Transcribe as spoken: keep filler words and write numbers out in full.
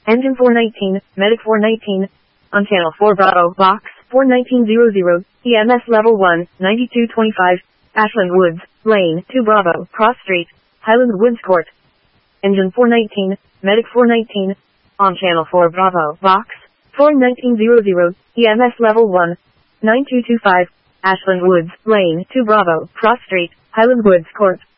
Engine four nineteen, Medic four nineteen, on Channel four Bravo, Box four nineteen hundred, E M S Level one, ninety-two twenty-five, Ashland Woods, Lane two Bravo, Cross Street, Highland Woods Court. Engine four nineteen, Medic four nineteen, on Channel four Bravo, Box four nineteen hundred, E M S Level one, nine two two five, Ashland Woods, Lane two Bravo, Cross Street, Highland Woods Court.